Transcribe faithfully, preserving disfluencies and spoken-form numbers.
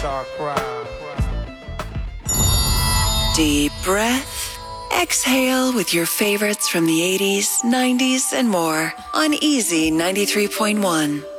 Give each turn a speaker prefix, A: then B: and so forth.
A: star crowd.
B: Deep breath. Exhale with your favorites from the eighties, nineties, and more on Easy ninety-three point one.